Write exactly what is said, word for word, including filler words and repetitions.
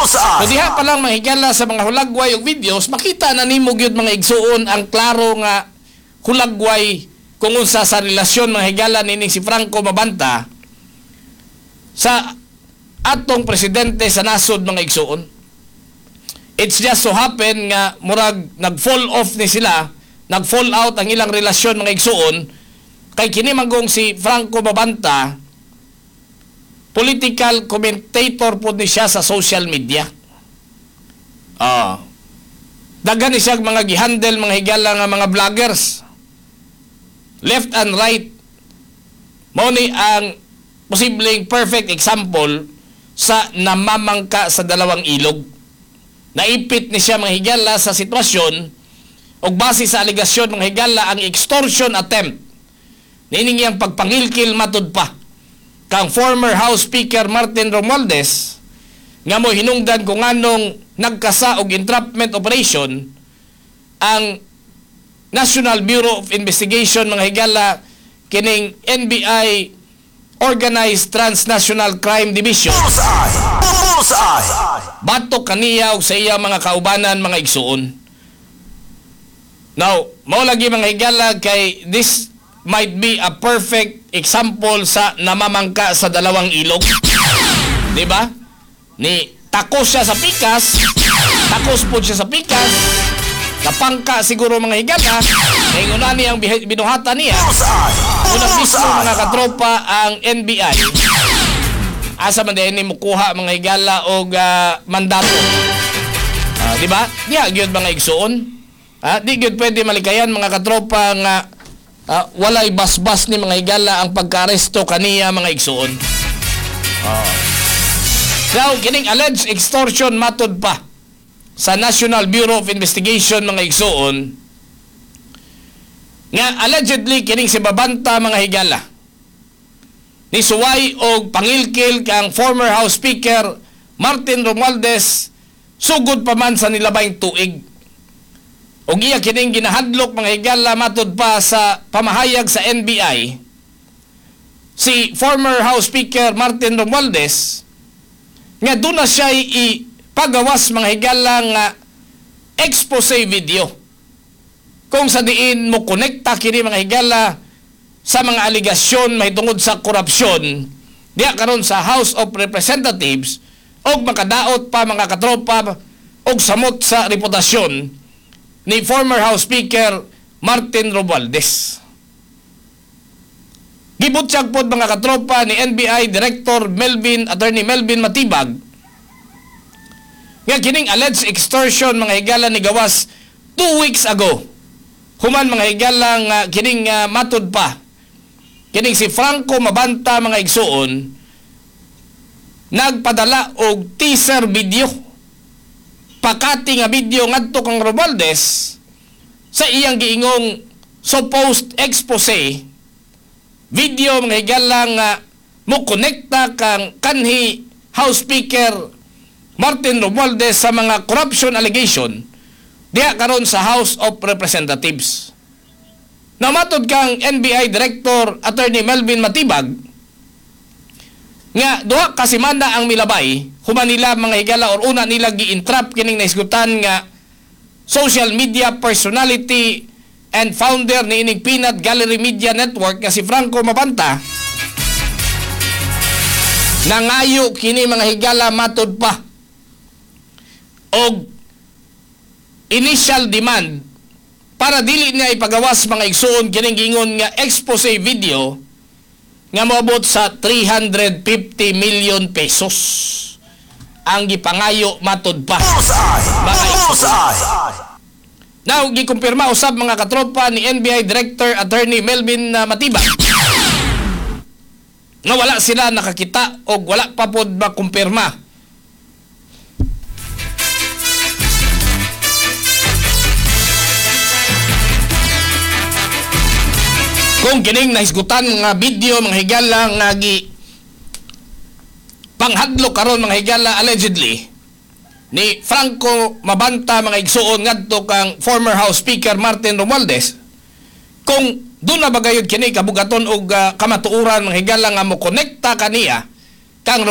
So diha pa lang mahigala sa mga hulagway ug videos, makita na nimo gyud mga igsuon ang klaro nga hulagway kung unsa sa relasyon mga higala nining si Franco Mabanta sa atong presidente sa nasod mga igsuon. It's just so happen nga murag nag-fall off ni sila, nag-fall out ang ilang relasyon mga igsuon, kay kini manggong si Franco Mabanta political commentator po ni siya sa social media. Ah. Daghan ni siya mga gihandle mga higala nga mga vloggers. Left and right. Mao ni ang posibleng perfect example sa namamangka sa dalawang ilog. Naipit ni siya mga higala sa sitwasyon o base sa aligasyon mga higala ang extortion attempt. Nining iyang pagpangilkil matud pa kang former House Speaker Martin Romualdez nga mo hinungdan kung anong nagkasa og entrapment operation ang National Bureau of Investigation mga higala kining N B I Organized Transnational Crime Division. Batok kaniya og sa iya mga kaubanan mga igsuon. Now, mao lagi mga higala kay this might be a perfect example sa namamangka sa dalawang ilog. Di ba? Ni takos siya sa pikas, takos po siya sa pikas, napangka siguro mga higala, kaya una niyang binuhatan niya, unang mismo mga katropa ang N B I, asa man din ni mukuha mga higala o uh, mandato. Uh, di ba? Diya, gyud mga igsuon. Uh, di gyud pwede malikayan mga katropa nga Uh, walay basbas ni mga higala ang pagka-aresto kaniya mga igsuon. Oh. Now, kining alleged extortion matod pa sa National Bureau of Investigation mga igsuon nga allegedly kining si Mabanta mga higala ni suway og pangilkil kang former House Speaker Martin Romualdez sugod pa man sa nilabayng tuig. O iya kining ginahadlok mga higala matod pa sa pamahayag sa N B I si former House Speaker Martin Romualdez nga doon na siya ipagawas mga higala nga expose video kung sa diin mo konekta kini mga higala sa mga aligasyon mahitungod sa korupsyon diya karon sa House of Representatives og makadaot pa mga katropa og samot sa reputasyon ni former House Speaker Martin Romualdez. Gibutyag pod mga katropa ni N B I Director Melvin, Attorney Melvin Matibag nga kining alleged extortion mga higala ni gawas two weeks ago. Human mga higala nga kining uh, matud pa. Kining si Franco Mabanta mga igsuon nagpadala og teaser video. Pakati nga video ngadto kang Romualdez sa iyang giingong supposed expose video mga higala nga mo konekta kang kanhi House Speaker Martin Romualdez sa mga corruption allegation diha karon sa House of Representatives. Namatod kang N B I Director Attorney Melvin Matibag nga duha ka semana ang milabay human nila mga higala or una nila gi-entrap kining naisgutan nga social media personality and founder ni ining Peanut Gallery Media Network nga si Franco Mabanta nangayo kini mga higala matod pa og initial demand para dili niya ipagawas mga igsuon kining gingon nga expose video nga moabot sa three hundred fifty million pesos ang gipangayo matod pa mga igsuon. Now gikumpirma usab mga katropa ni N B I Director Attorney Melvin uh, Matibag nga wala sila nakakita o wala pa pod makumpirma kung kining nahisgutan nga video mga higala nga gi panghadlok karon mga higala allegedly ni Franco Mabanta mga igsuon ngadto kang former House Speaker Martin Romualdez kung doon na bagayod kini kabugaton og uh, kamatuoran mga higala nga mo konekta kaniya kang